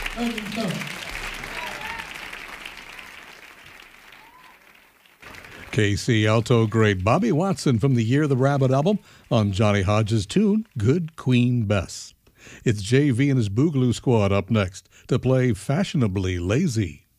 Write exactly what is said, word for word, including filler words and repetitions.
Thank you, sir. K C alto great Bobby Watson from the Year the Rabbit album on Johnny Hodges' tune, Good Queen Bess. It's J V and his Boogaloo Squad up next to play Fashionably Lazy.